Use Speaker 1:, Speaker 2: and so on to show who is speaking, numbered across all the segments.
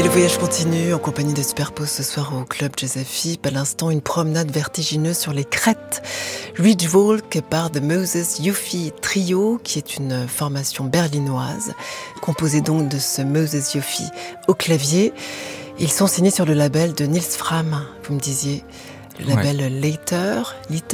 Speaker 1: Et le voyage continue en compagnie de Superpose ce soir au Club Jazz FIP. À l'instant, une promenade vertigineuse sur les crêtes. Ridge Walk par The Moses Yoffie Trio, qui est une formation berlinoise, composée donc de ce Moses Yoffie au clavier. Ils sont signés sur le label de Nils Fram, vous me disiez, le label Later.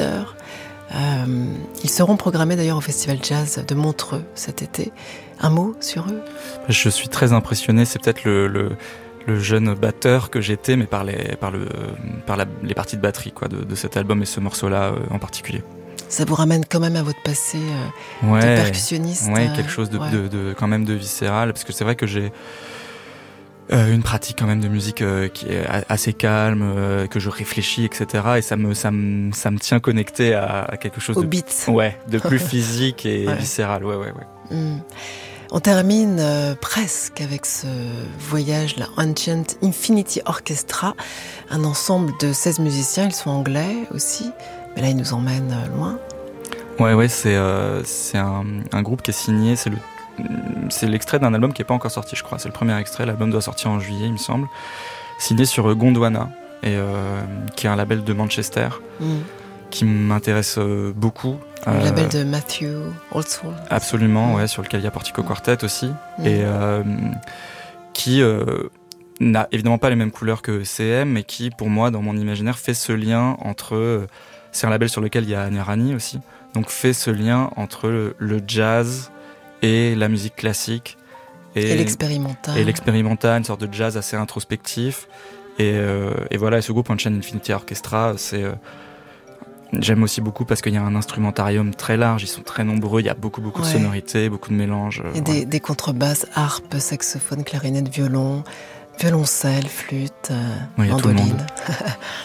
Speaker 1: Ils seront programmés d'ailleurs au Festival Jazz de Montreux cet été. Un mot sur eux ?
Speaker 2: Je suis très impressionné, c'est peut-être le jeune batteur que j'étais, mais par les parties de batterie de cet album et ce morceau-là en particulier.
Speaker 1: Ça vous ramène quand même à votre passé de percussionniste.
Speaker 2: Ouais, quelque chose de quand même de viscéral, parce que c'est vrai que j'ai une pratique quand même de musique qui est assez calme, que je réfléchis, etc. Et ça me tient connecté à quelque chose
Speaker 1: au beat.
Speaker 2: De plus physique et viscéral. Ouais.
Speaker 1: On termine presque avec ce voyage, la Ancient Infinity Orchestra, un ensemble de 16 musiciens, ils sont anglais aussi, mais là ils nous emmènent loin. Ouais,
Speaker 2: c'est un groupe qui est signé, c'est l'extrait d'un album qui n'est pas encore sorti, je crois. C'est le premier extrait, l'album doit sortir en juillet, il me semble. Signé sur Gondwana, qui est un label de Manchester, qui m'intéresse beaucoup.
Speaker 1: Le label de Matthew Holtzwell.
Speaker 2: Absolument, sur lequel il y a Portico Quartet aussi. Et qui n'a évidemment pas les mêmes couleurs que CM, mais qui, pour moi, dans mon imaginaire, fait ce lien entre... c'est un label sur lequel il y a Nirani aussi, donc fait ce lien entre le jazz et la musique classique
Speaker 1: et l'expérimental.
Speaker 2: Et l'expérimental, une sorte de jazz assez introspectif. Et voilà, et ce groupe Ancient Infinity Orchestra, j'aime aussi beaucoup parce qu'il y a un instrumentarium très large, ils sont très nombreux, il y a beaucoup de sonorités, beaucoup de mélanges.
Speaker 1: Et des contrebasses, harpe, saxophone, clarinette, violon, violoncelle, flûte, mandoline.